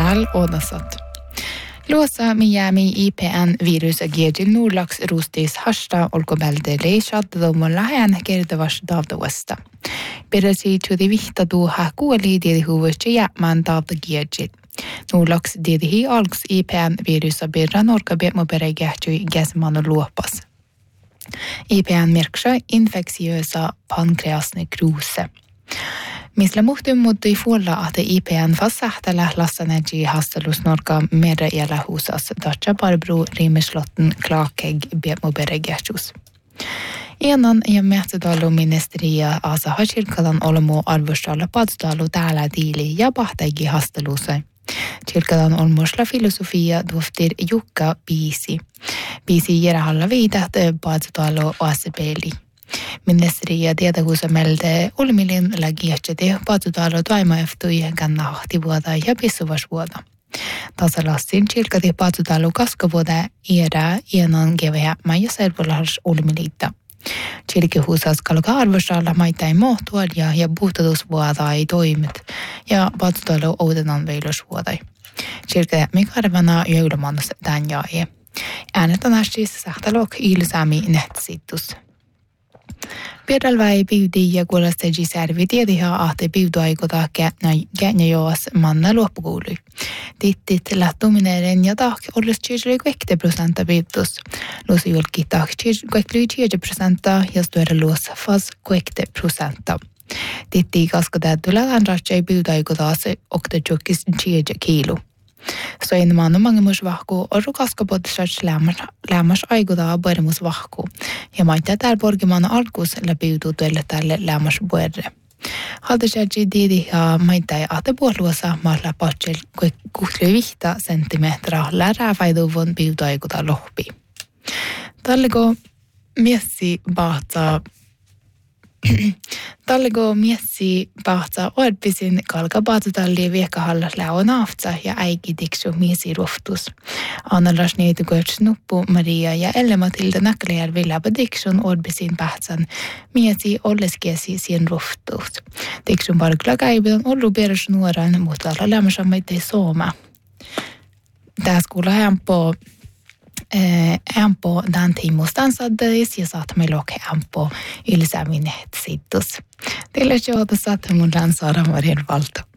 Al Odasat. Luosa Miami IPN-virus giedil Nordlaks rustis hasta olkobälde leishaddomalla hän kertovas davdavasta. Peräsi tudi vihtatuha kuoli diedihuvasti jäämään davda giedil. Nordlaks diedihi alks IPN-virusa birra norkabe moberegehtui jäsmanu luopas. IPN merksa infektiösa pankreasnekrose. Misla muhtun muuttui fuolla, että IPN fassahtala lassaneji hastelus norka merre jällä huusas Dacia Barbro Rimislotten Klakeg Biemoberegertus. Enan ja Mähtadalu ministeria asa hachirkalan olmo arvostalla padstalu täällä diili ja pahtegi hastelusa. Chirkalan olmosla filosofia doftir Jukka Biisi. Biisi järjellä viitat padstalu asepeli. Ministeriä tietohuusamelde olmilin lägiätseti patsutalo toimaeftui kannahtivuoda ja pissuvasvuoda. Tasalassin chilkati patsutalo kaskavuoda iedä ienan geveä ja servolahals olmiliitta. Chilkihuusas kalka arvostalla maitain mohtuodia ja puhtatusvuoda ei toimit ja patsutalo outenan veilosvuoda. Chilkä mikarvana joulumannos tämän jae. Äänet siis sähtalok ilsami netsittus. Piedalväi piudi ja kuulostegi servi tiediha ahte piuduaikoda käänä joas manna loppukuului. Tittit lähtumineren ja tahk olles 20% piudus. Luosi julki tahk 20% ja stuere luos fas 20%. Titti kaskatäytyllä ranratsei piuduaikoda se oktajokis 20 kilo. Soin maanu mangemus vahku oru kaskapodisats lämmas aikudaa boeremus vahku ja maita täällä porgimaana alkuus läpiutuu tuelle tälle lämmas boerre. Haltisätsi diidi ja maita ja ahte puoluosa maalla patsel kuhtui 5 senttimetriä läräväiduvon piutu aikudaa lohpi. Talleko miessi pahtsa orpisin kalka paatutalli viekkahallas läon aftsa ja äiki tiksu miesi roftus. Annalas neitukoits nuppu Maria ja Elle-Matilda Näkkäjärvi läpä tiksun orpisin pahtsan miesi olleskiesi siihen roftus. Tiksun parkla käivitän ollu peräs nuoran, mutta alla lämmäsamaittei sooma. Tässä kuulla ämpö dan tiimustansaddeis ja saatamme loke ämpö ylsämineet sittus. Teille joota saatte mun Saara Marien valta.